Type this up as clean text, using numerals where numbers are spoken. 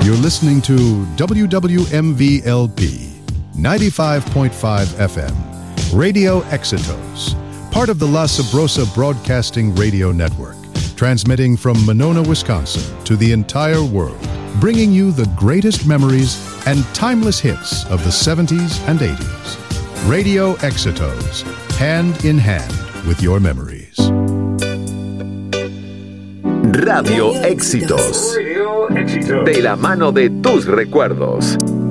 You're listening to WWMV-LP 95.5 FM, Radio Éxitos, part of the La Sabrosa Broadcasting Radio Network, transmitting from Monona, Wisconsin to the entire world, bringing you the greatest memories and timeless hits of the 70s and 80s. Radio Éxitos, hand in hand with your memories. Radio Éxitos, de la mano de tus recuerdos.